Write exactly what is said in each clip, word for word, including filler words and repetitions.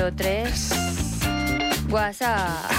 cero tres. WhatsApp.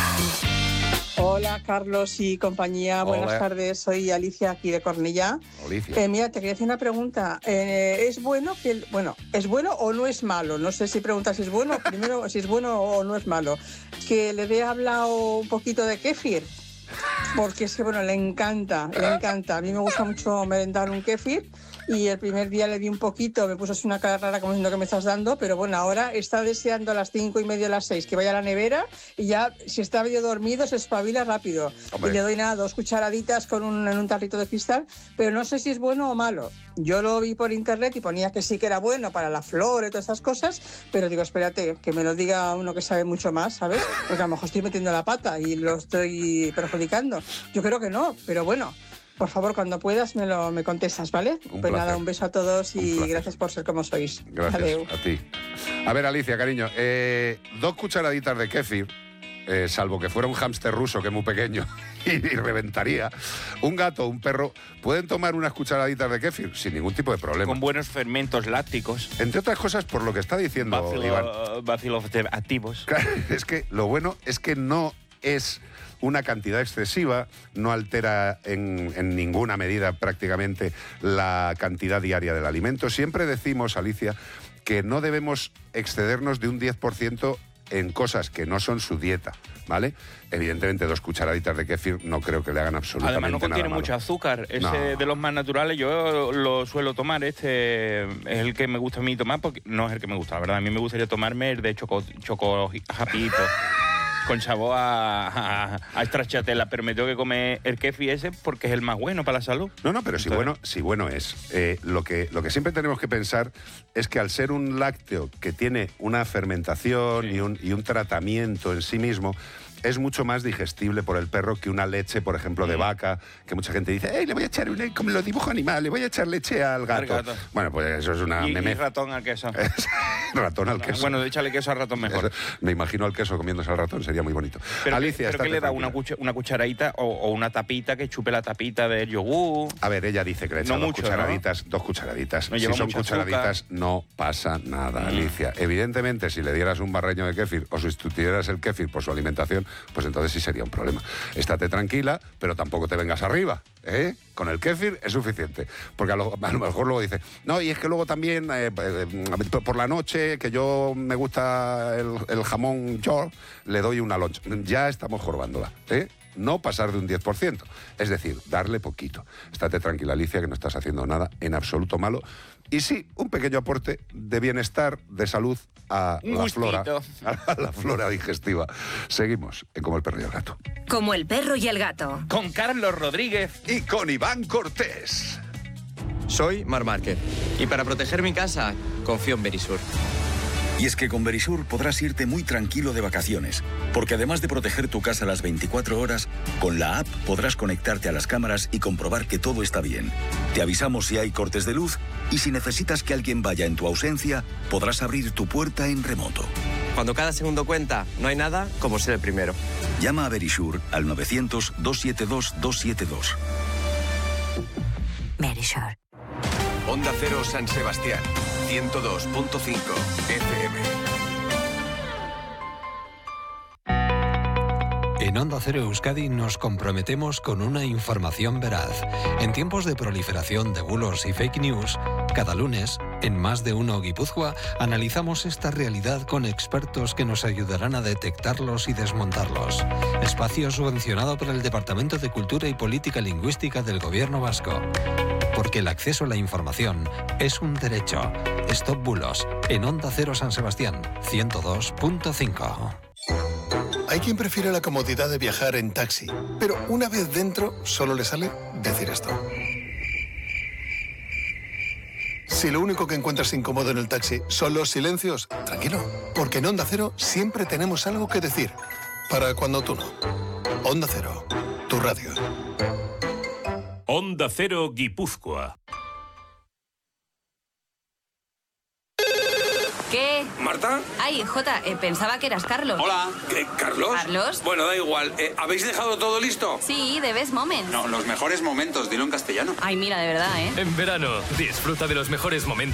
Hola, Carlos y compañía. Buenas Hola. tardes. Soy Alicia, aquí de Cornellá. Alicia. Eh, mira, te quería hacer una pregunta. Eh, ¿Es bueno que el, bueno, es bueno o no es malo? No sé si preguntas si es bueno, primero si es bueno o no es malo. Que le he hablado un poquito de kéfir. Porque es que, bueno, le encanta, le encanta. A mí me gusta mucho merendar un kéfir y el primer día le di un poquito, me puso así una cara rara como diciendo que me estás dando, pero bueno, ahora está deseando a las cinco y media, a las seis, que vaya a la nevera y ya, si está medio dormido, se espabila rápido. Hombre. Y le doy nada, dos cucharaditas con un, en un tarrito de cristal, pero no sé si es bueno o malo. Yo lo vi por internet y ponía que sí que era bueno para la flora y todas esas cosas, pero digo, espérate, que me lo diga uno que sabe mucho más, ¿sabes? Porque a lo mejor estoy metiendo la pata y lo estoy perjudicando. Yo creo que no, pero bueno. Por favor, cuando puedas me lo me contestas, ¿vale? Un Pues placer. nada, un beso a todos y Un placer. gracias por ser como sois. Gracias Adeu. a ti. A ver, Alicia, cariño, eh, dos cucharaditas de kéfir, eh, salvo que fuera un hámster ruso, que es muy pequeño, y, y reventaría. Un gato, un perro, pueden tomar unas cucharaditas de kéfir sin ningún tipo de problema. Con buenos fermentos lácticos. Entre otras cosas, por lo que está diciendo Iván. Bacilo, bacilos activos. Claro, es que lo bueno es que no es una cantidad excesiva, no altera en, en ninguna medida prácticamente la cantidad diaria del alimento. Siempre decimos, Alicia, que no debemos excedernos de un diez por ciento en cosas que no son su dieta, ¿vale? Evidentemente, dos cucharaditas de kéfir no creo que le hagan absolutamente Además, no nada contiene malo. mucho azúcar. Ese No. de los más naturales, yo lo suelo tomar. Este es el que me gusta a mí tomar, porque no es el que me gusta, la verdad. A mí me gustaría tomarme el de choco, choco japito. Con sabor a, a, a stracciatella, pero me tengo que comer el kéfir ese porque es el más bueno para la salud. No, no, pero si bueno, si bueno es. Eh, lo, que, lo que siempre tenemos que pensar es que al ser un lácteo que tiene una fermentación Sí. y, un, y un tratamiento en sí mismo, es mucho más digestible por el perro que una leche, por ejemplo, de Mm. vaca, que mucha gente dice, ¡eh, le voy a echar, una, como lo dibujo animal, le voy a echar leche al gato! gato. Bueno, pues eso es una y, y meme. ratón al queso. Ratón al queso. Bueno, échale queso al ratón mejor. Me imagino al queso comiéndose al ratón, sería muy bonito. Pero, Alicia, pero que estate le da tranquila. una, cucha- una cucharadita o, o una tapita que chupe la tapita del yogur. A ver, ella dice que le echa No dos mucho, cucharaditas, dos cucharaditas. No si lleva son mucho cucharaditas, no pasa nada, Mm. Alicia. Evidentemente, si le dieras un barreño de kéfir o sustituyeras el kéfir por su alimentación, pues entonces sí sería un problema. Estate tranquila, pero tampoco te vengas arriba, ¿eh? Con el kéfir es suficiente. Porque a lo, a lo mejor luego dice, no, y es que luego también, eh, eh, por la noche, que yo me gusta el, el jamón york, le doy una loncha. Ya estamos jorobándola, ¿eh? No pasar de un diez por ciento. Es decir, darle poquito. Estate tranquila, Alicia, que no estás haciendo nada en absoluto malo. Y sí, un pequeño aporte de bienestar, de salud a Un la gustito. flora, a la flora digestiva. Seguimos en Como el perro y el gato. Como el perro y el gato. Con Carlos Rodríguez. Y con Iván Cortés. Soy Mar Márquez y para proteger mi casa confío en Verisur. Y es que con Verisur podrás irte muy tranquilo de vacaciones, porque además de proteger tu casa las veinticuatro horas, con la app podrás conectarte a las cámaras y comprobar que todo está bien. Te avisamos si hay cortes de luz y si necesitas que alguien vaya en tu ausencia, podrás abrir tu puerta en remoto. Cuando cada segundo cuenta, no hay nada como ser el primero. Llama a Verisur al novecientos, doscientos setenta y dos, doscientos setenta y dos. Verisur. Onda Cero San Sebastián, ciento dos punto cinco F M. En Onda Cero Euskadi nos comprometemos con una información veraz. En tiempos de proliferación de bulos y fake news, cada lunes, en Más de Uno Guipúzcoa, analizamos esta realidad con expertos que nos ayudarán a detectarlos y desmontarlos. Espacio subvencionado por el Departamento de Cultura y Política Lingüística del Gobierno Vasco. Porque el acceso a la información es un derecho. Stop Bulos, en Onda Cero San Sebastián, ciento dos punto cinco. Hay quien prefiere la comodidad de viajar en taxi, pero una vez dentro solo le sale decir esto. Si lo único que encuentras incómodo en el taxi son los silencios, tranquilo, porque en Onda Cero siempre tenemos algo que decir. Para cuando tú no. Onda Cero, tu radio. Onda Cero Guipúzcoa. ¿Qué? ¿Marta? Ay, Jota, eh, pensaba que eras Carlos. Hola. ¿Qué, ¿Carlos? ¿Carlos? Bueno, da igual. Eh, ¿Habéis dejado todo listo? Sí, de Best Moments. No, los mejores momentos, dilo en castellano. Ay, mira, de verdad, ¿eh? En verano, disfruta de los mejores momentos